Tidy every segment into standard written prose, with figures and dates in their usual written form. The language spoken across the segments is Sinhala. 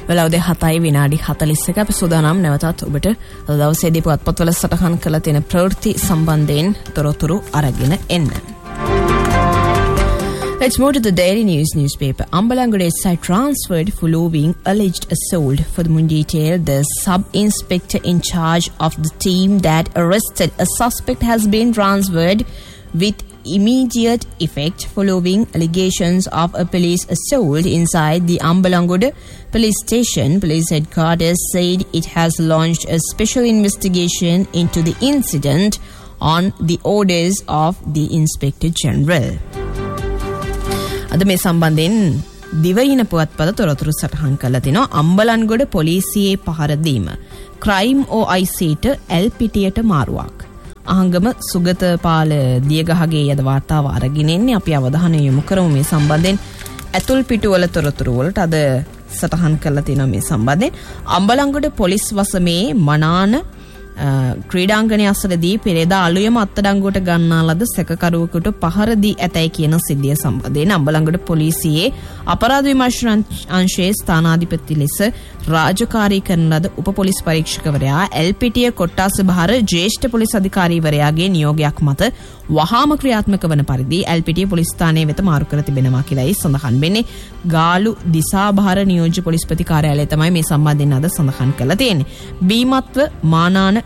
වෙලාව 7:41 අපි සූදානම් නැවතත් ඔබට අද දවසේදී පුවත්පත්වල සටහන් කළ තියෙන ප්‍රවෘත්ති සම්බන්ධයෙන් තොරතුරු අරගෙන එන්න. Let's move to the Daily News newspaper. Ambalangode SI transferred following alleged assault. For the more detail, the sub-inspector in charge of the team that arrested a suspect has been transferred with immediate effect following allegations of a police assault inside the Ambalangode police station. Police headquarters said it has launched a special investigation into the incident on the orders of the Inspector General. අද මේ සම්බන්ධයෙන් දිවයින පුවත්පත තොරතුරු සටහන් කරලා තිනවා. අම්බලන්ගොඩ පොලිසියේ පහර දීම ක්‍රයිම් OICට එල්පිටියට මාරුවක්. අහංගම සුගතපාල දියගහගේ යද වාර්තාව අරගෙන ඉන්නේ. අපි අවධානය යොමු කරමු මේ සම්බන්ධයෙන්. ඇතුල් පිටුවල තොරතුරු වලට අද සටහන් කරලා තිනවා මේ සම්බන්ධයෙන්. අම්බලන්ගොඩ පොලිස් වසමේ මනාන ක්‍රීඩාංගණය අසලදී පෙරේදා අලුයම අත්අඩංගුවට ගන්නා ලද සැකකරුවෙකුට පහර දී ඇතැයි කියන සිද්ධිය සම්බන්ධයෙන් අම්බලන්ගොඩ පොලිසියේ අපරාධ විමර්ශන අංශයේ ස්ථානාධිපති ලෙස රාජකාරී කරන ලද උප පොලිස් පරීක්ෂකවරයා එල්පිටිය කොට්ටාස බහර ජ්‍යෙෂ්ඨ පොලිස් අධිකාරීවරයාගේ නියෝගයක් මත වහාම ක්‍රියාත්මක වන පරිදි එල්පිටිය පොලිස් ස්ථානයේ වෙත මාරු කර තිබෙනවා කියලායි සඳහන් වෙන්නේ. ගාලු දිසා බහර නියෝජ්‍ය පොලිස්පති කාර්යාලය තමයි මේ සම්බන්ධයෙන් අද සඳහන් කරලා තියෙන්නේ. බීමත්ව මානාන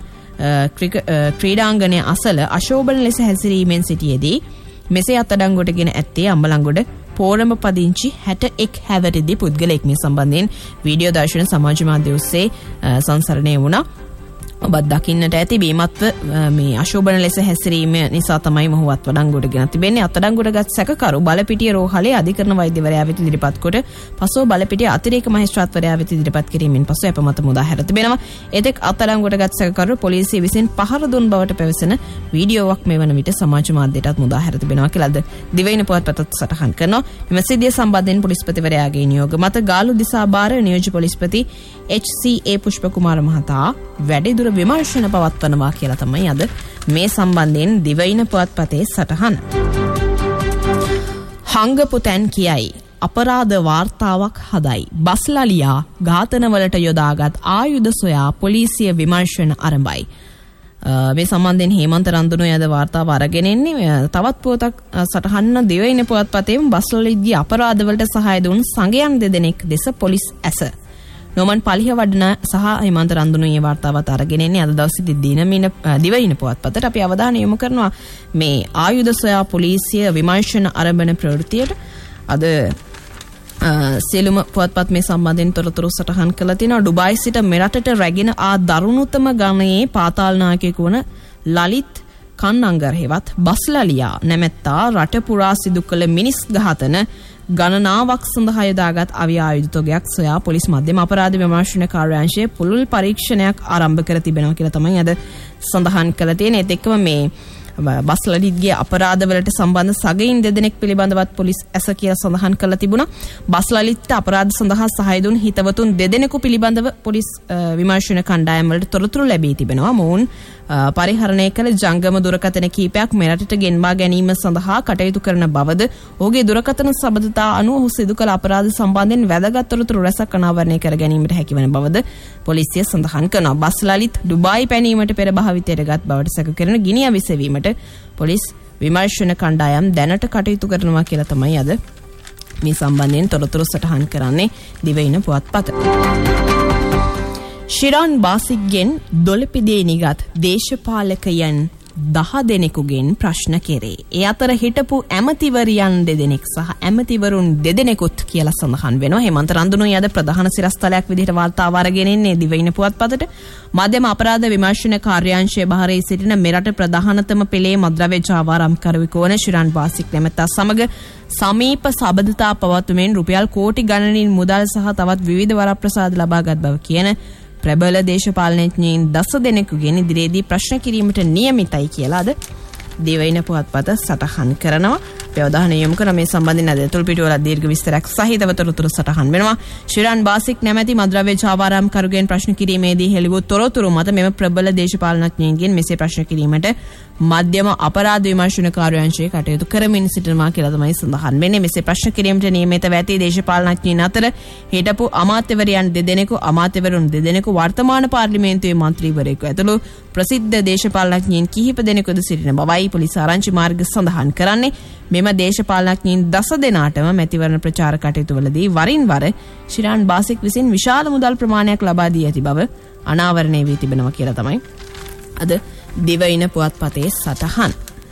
ක්‍රීඩාංගණය අසල අශෝභන ලෙස හැසිරීමෙන් සිටියේදී මෙසේ අත්අඩංගුවටගෙන ඇත්තේ අම්බලන්ගොඩ පෝරම පදිංචි 61 හැවිරිදි පුද්ගලෙක්. මේ සම්බන්ධයෙන් වීඩියෝ දර්ශන සමාජ මාධ්‍ය ඔස්සේ සංසරණය වුණා. ඔබත් දකින්නට ඇති බීමත්ව මේ අශෝභන ලෙස හැසිරීම නිසා තමයි මොහු අත්අඩංගුවට ගෙන තිබෙන්නේ. අත්අඩංගුවටගත් සැකකරු බලපිටිය රෝහලේ අධිකරණ වෛද්‍යවරයා වෙත ඉදිරිපත් කොට පසුව බලපිටිය අතිරේක මහේස්ත්‍රාත්වරයා වෙත ඉදිරිපත් කිරීමෙන් පසු අපමත මුදා හැර තිබෙනවා. එතෙක් අත්අඩංගුවටගත් සැකකරු පොලිසිය විසින් පහර දුන් බවට පැවසෙන වීඩියෝවක් මෙවන විට සමාජ මාධ්‍යයටත් මුදා හැර තිබෙනවා කියලා අද දිවයින පුවත්පතත් සටහන් කරනවා. මෙම සිද්ධිය සම්බන්ධයෙන් පොලිස්පතිවරයාගේ නියෝග මත ගාලු දිසා බාර නියෝජ්‍ය පොලිස්පති HCA පුෂ්පකුමාර මහතා වැඩිදුර විමර්ශන පවත්වනවා කියලා තමයි අද මේ සම්බන්ධයෙන් දිවයින පුවත්පතේ සටහන. හංගපුතැන් කියයි අපරාධ වාර්තාවක් හදයි. බස්ලලියා ඝාතනවලට යොදාගත් ආයුධ සොයා පොලිසිය විමර්ශන ආරම්භයි. මේ සම්බන්ධයෙන් හේමන්ත රන්දුනෝ යද වාර්තාව අරගෙන ඉන්නේ. තවත් පුවතක් සටහන දිවයින පුවත්පතේ බස්ලලියගේ අපරාධවලට සහාය දුන් සංගයන් දෙදෙනෙක් දෙස පොලිස් ඇස. නොමන් පලිහ වඩන සහ හේමන්ත රන්දුනෝ මේ වාර්තාවත් අරගෙන ඉන්නේ. අද දවසේදී දිවයින පුවත්පතට අපි අවධානය යොමු කරනවා මේ ආයුධ සොයා පොලිසිය විමර්ශන ආරම්භන ප්‍රවෘත්තියට. අද සියලුම පුවත්පත් මේ සම්බන්ධයෙන් තොරතුරු සටහන් කළා තියෙනවා. ඩුබායි සිට මෙරටට රැගෙන ආ දරුණුතම ගණයේ පාතාල නායකයෙකු වන ලලිත් කන්නංගර හෙවත් බස්ලලියා නැමැත්තා රට පුරා සිදු කළ මිනිස් ඝාතන ගණනාවක් සඳහා යොදාගත් අවි ආයුධ තොගයක් සොයා පොලිස් මධ්‍යම අපරාධ විමර්ශන කාර්යාංශය පුළුල් පරීක්ෂණයක් ආරම්භ කර තිබෙනවා කියලා තමයි අද සඳහන් කළ තියෙන්නේ. ඒත් එක්කම මේ බස්ලලිත්ගේ අපරාධවලට සම්බන්ධ සගයින් දෙදෙනෙක් පිළිබඳවත් පොලිස් ඇස කියලා සඳහන් කරලා තිබුණා. බස්ලලිත්ට අපරාධ සඳහා සහාය දුන් හිතවතුන් දෙදෙනෙකු පිළිබඳව පොලිස් විමර්ශන කණ්ඩායම් වලට තොරතුරු ලැබී තිබෙනවා. මොවුන් පරිහරණය කළ ජංගම දුරකථන කීපයක් මෙරටට ගෙන්වා ගැනීම සඳහා කටයුතු කරන බවද ඔහුගේ දුරකථන සබඳතා අනුව ඔහු සිදු කළ අපරාධ සම්බන්ධයෙන් වැදගත් තොරතුරු රැසක් අනාවරණය කර ගැනීමට හැකිවන බවද පොලිසිය සඳහන් කරනවා. බස්ලලිත් ඩුබායි පැනීමට පෙර භාවිතයට ගත් බවට සැක කරන ගිනි අවිසවීමට පොලිස් විමර්ශන කණ්ඩායම් දැනට කටයුතු කරනවා කියලා තමයි අද මේ සම්බන්ධයෙන් තොරතුරු සටහන් කරන්නේ දිවයින පුවත්පත. ශිරාන් බාසික්ගෙන් දොළපිදේ නිගත් දේශපාලකයන් 10 දෙනෙකුගෙන් ප්‍රශ්න කෙරේ. ඒ අතර හිටපු ඇමතිවරියන් දෙදෙනෙක් සහ ඇමතිවරුන් දෙදෙනෙකුත් කියලා සඳහන් වෙනවා. හේමන්ත රන්දුනෝ යද ප්‍රධාන සිරස්තලයක් විදිහට වාර්තාව අරගෙන ඉන්නේ දිවයින පුවත්පතට. මධ්‍යම අපරාධ විමර්ශන කාර්යාංශයේ බහරේ සිටින මෙරට ප්‍රධානතම පෙළේ මද්‍රව්‍ය ජාවාරම්කරුවෙකු වන ශිරාන් බාසික් නැමැත්තා සමග සමීප සබඳතා පවත්වමින් රුපියල් කෝටි ගණනින් මුදල් සහ තවත් විවිධ වරප්‍රසාද ලබාගත් බව කියන ප්‍රබල දේශපාලනඥයින් 10 දෙනෙකුගෙන් ඉදිරියේදී ප්‍රශ්න කිරීමට නියමිතයි කියලා අද දිවයින පුවත්පත සටහන් කරනවා. අපි අවධානය යොමු කරන මේ සම්බන්ධයෙන් අද තුල්පිටුවල දීර්ඝ විස්තරයක් සහිතව තොරතුරු සටහන් වෙනවා. ශිරාන් බාසික් නැමැති මද්‍රව්‍ය ජාවාරම්කරුගෙන් ප්‍රශ්න කිරීමේදී හෙළිවූ තොරතුරු මත මෙම ප්‍රබල දේශපාලනඥයින්ගෙන් මෙසේ ප්‍රශ්න කිරීමට මධ්‍යම අපරාධ විමර්ශන කාර්යාංශයේ කටයුතු කරමින් සිටිනවා කියලා තමයි සඳහන් වෙන්නේ. මෙසේ ප්‍රශ්න කිරීමට නියමිතව ඇති දේශපාලනඥයින් අතර හිටපු අමාත්‍යවරයන් දෙදෙනෙකු, අමාත්‍යවරුන් දෙදෙනෙකු, වර්තමාන පාර්ලිමේන්තුවේ මන්ත්‍රීවරයෙකු ඇතුළු ප්‍රසිද්ධ දේශපාලනඥයින් කිහිප දෙනෙකුද සිටින බවයි පොලිස් ආරංචි මාර්ග සඳහන් කරන්නේ. මෙම දේශපාලනඥයින් 10 දෙනාටම මැතිවරණ ප්‍රචාර කටයුතුවලදී වරින් වර ශිරාන් බාසික් විසින් විශාල මුදල් ප්‍රමාණයක් ලබා දී ඇති බව අනාවරණය වී තිබෙනවා කියලා තමයි අද දිවයින පුවත්පතේ සටහන්.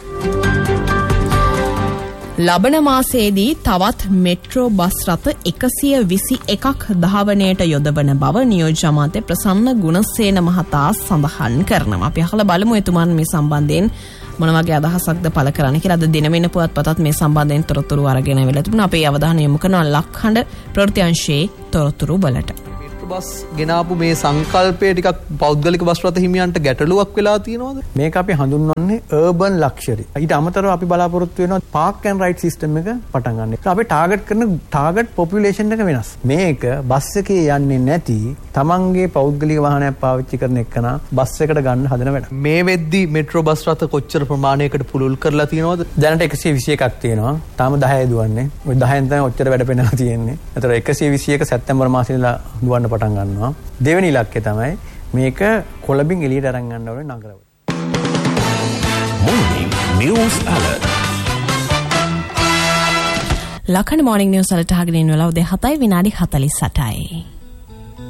ලබන මාසයේදී තවත් මෙට්‍රෝ බස් රථ 121ක් ධාවනයට යොදවන බව නියෝජ්‍ය අමාත්‍ය ප්‍රසන්න ගුණසේන මහතා සඳහන් කරනවා. අපි අහලා බලමු එතුමන් මේ සම්බන්ධයෙන් මොන වගේ අදහසක්ද පළ කරන්නේ කියලා. අද දිනමින පුවත්පතත් මේ සම්බන්ධයෙන් තොරතුරු අරගෙන වෙලා තිබුණා. අපේ අවධානය යොමු කරනවා ලක්හඬ ප්‍රවෘත්ති අංශයේ තොරතුරු වලට. බස් ගෙනාපු මේ සංකල්පය ටිකක් පෞද්ගලික බස් රථ හිමියන්ට ගැටලුවක් වෙලා තියෙනවද? මේක අපි හඳුන්වන්නේ urban luxury. ඊට අමතරව අපි බලාපොරොත්තු වෙනවා park and ride system එක පටන් ගන්න. අපි ටාගට් කරන ටාගට් population එක වෙනස්. මේක බස් එකේ යන්නේ නැති තමන්ගේ පෞද්ගලික வாகනයක් පාවිච්චි කරන එකන බස් එකට ගන්න හදන වැඩ. මේ වෙද්දි මෙට්‍රෝ බස් රථ කොච්චර ප්‍රමාණයකට පුළුල් කරලා තියෙනවද? දැනට 121ක් තියෙනවා. තාම 10 දුවන්නේ. ওই 10න් තමයි ඔච්චර වැඩ පෙන්නලා තියෙන්නේ. ඒතර 121 සැප්තැම්බර් මාසෙ ඉඳලා දුවන්න පටන් ගන්නවා. දෙවෙනි ඉලක්කය තමයි මේක කොළඹින් එළියට අරන් ගන්න ඕනේ නගරවල. Morning News Alert. ලක්හඬ morning news alert අහගෙන ඉන්නවා උදේ 7:48යි.